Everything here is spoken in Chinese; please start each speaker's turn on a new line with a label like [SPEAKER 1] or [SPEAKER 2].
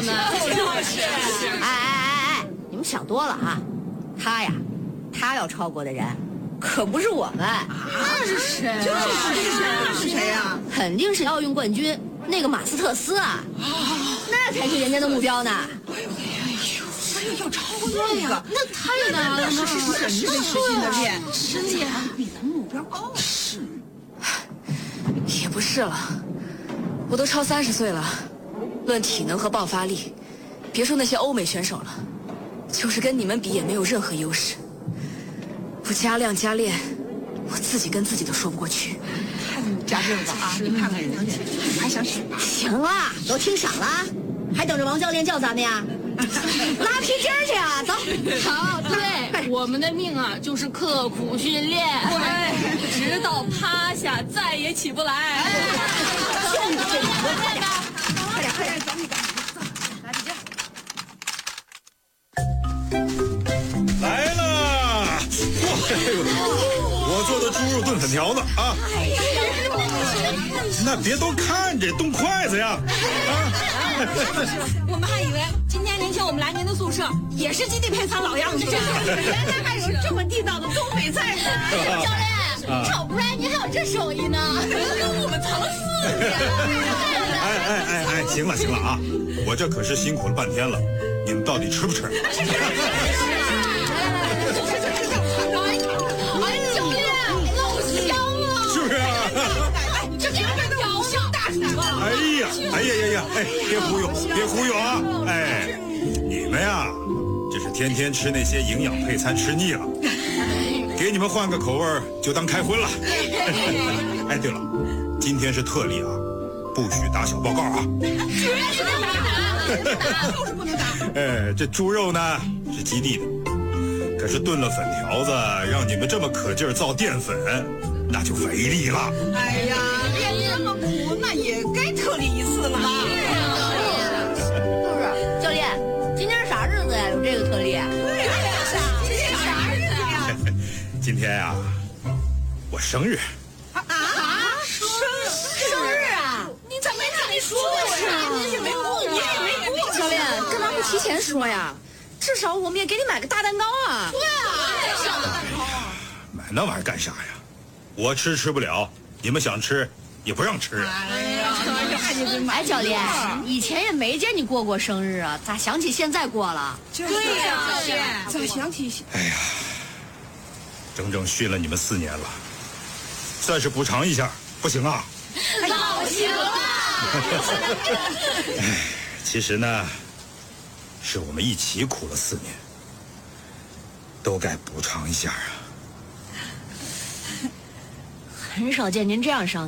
[SPEAKER 1] 我们。
[SPEAKER 2] 哎，你们想多了啊！他要超过的人，可不是我们。
[SPEAKER 1] 那是谁？
[SPEAKER 3] 是谁呀？
[SPEAKER 2] 肯定是奥运冠军那个马斯特斯啊！那才是人家的目标呢。
[SPEAKER 3] 要超过那个，
[SPEAKER 1] 那太难了，
[SPEAKER 3] 那是使劲的练，
[SPEAKER 1] 身体还
[SPEAKER 3] 比咱们目标高。是，
[SPEAKER 4] 也不是了，我都超30岁了，论体能和爆发力，别说那些欧美选手了，就是跟你们比也没有任何优势。不加量加练，我自己跟自己都说不过去。
[SPEAKER 3] 加劲吧啊！你看看人家，还想使吧？
[SPEAKER 2] 行了，都听傻了，还等着王教练叫咱们呀？拉皮筋儿去啊！走。
[SPEAKER 1] 好，对，我们的命啊，就是刻苦训练，直到趴下再也起不来。
[SPEAKER 3] 快点，走你的，拉皮筋。
[SPEAKER 5] 来了！我做的猪肉炖粉条子啊！那别都看着，动筷子呀！
[SPEAKER 6] 我们还以为今天您请我们来您的宿舍也是基地配餐老样子，原来还有这么地道的东北菜呢！
[SPEAKER 1] 教练，炒不出来，您还有这手艺呢，跟我们藏了4年。
[SPEAKER 5] 哎，行了啊！我这可是辛苦了半天了，你们到底吃不吃？
[SPEAKER 1] 教练，老香啊！
[SPEAKER 5] 是不是啊？
[SPEAKER 1] 这给我摇香大厨吧！
[SPEAKER 5] 哎，别忽悠啊！哎，你们呀，这是天天吃那些营养配餐吃腻了，给你们换个口味就当开荤了。哎，对了，今天是特例啊，不许打小报告啊！
[SPEAKER 3] 就是不能打。
[SPEAKER 5] 哎，这猪肉呢是基地的，可是炖了粉条子，让你们这么可劲儿造淀粉，那就费力了。
[SPEAKER 3] 哎呀，练这么苦，那也该特例一次了吧？
[SPEAKER 2] 就是教练，今天是啥日子呀？有这个特例？
[SPEAKER 3] 对呀，今天啥日子呀？
[SPEAKER 5] 今天呀，我生日。
[SPEAKER 2] 生日啊！
[SPEAKER 3] 你咋没跟你说呀？你也没过，
[SPEAKER 4] 教练，干嘛不提前说呀？至少我们也给你买个大蛋糕啊！
[SPEAKER 5] 买那玩意儿干啥呀？我吃不了，你们想吃也不让吃。
[SPEAKER 2] 哎，教练，以前也没见你过生日啊，咋想起现在过了？
[SPEAKER 3] 对呀，教练，咋想起？
[SPEAKER 5] 哎呀，整整训了你们4年了，算是补偿一下，不行啊？
[SPEAKER 1] 老行了。
[SPEAKER 5] 其实呢，是我们一起苦了4年，都该补偿一下啊。
[SPEAKER 2] 很少见您这样伤心。